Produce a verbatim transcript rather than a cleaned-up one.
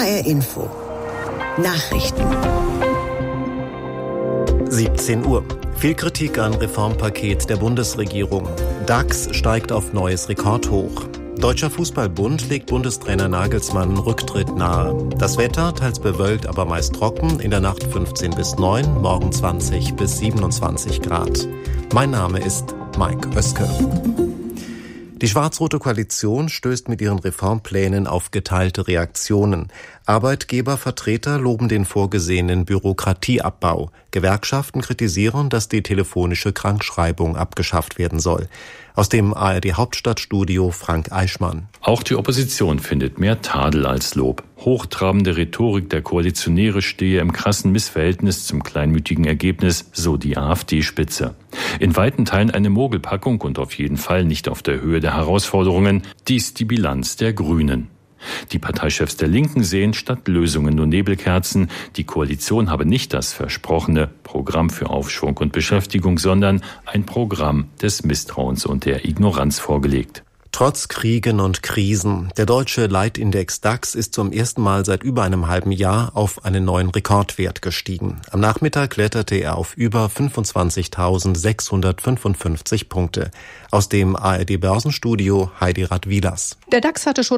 H R Info. Nachrichten. siebzehn Uhr. Viel Kritik an Reformpaket der Bundesregierung. DAX steigt auf neues Rekordhoch. Deutscher Fußballbund legt Bundestrainer Nagelsmann Rücktritt nahe. Das Wetter teils bewölkt, aber meist trocken. In der Nacht fünfzehn bis neun, morgen zwanzig bis siebenundzwanzig Grad. Mein Name ist Mike Oeske. Die schwarz-rote Koalition stößt mit ihren Reformplänen auf geteilte Reaktionen. Arbeitgebervertreter loben den vorgesehenen Bürokratieabbau. Gewerkschaften kritisieren, dass die telefonische Krankschreibung abgeschafft werden soll. Aus dem A R D-Hauptstadtstudio Frank Eichmann. Auch die Opposition findet mehr Tadel als Lob. Hochtrabende Rhetorik der Koalitionäre stehe im krassen Missverhältnis zum kleinmütigen Ergebnis, so die AfD-Spitze. In weiten Teilen eine Mogelpackung und auf jeden Fall nicht auf der Höhe der Herausforderungen. Dies die Bilanz der Grünen. Die Parteichefs der Linken sehen statt Lösungen nur Nebelkerzen. Die Koalition habe nicht das versprochene Programm für Aufschwung und Beschäftigung, sondern ein Programm des Misstrauens und der Ignoranz vorgelegt. Trotz Kriegen und Krisen. Der deutsche Leitindex DAX ist zum ersten Mal seit über einem halben Jahr auf einen neuen Rekordwert gestiegen. Am Nachmittag kletterte er auf über fünfundzwanzigtausendsechshundertfünfundfünfzig Punkte. Aus dem A R D-Börsenstudio Heidi Radwilas. Der DAX hatte schon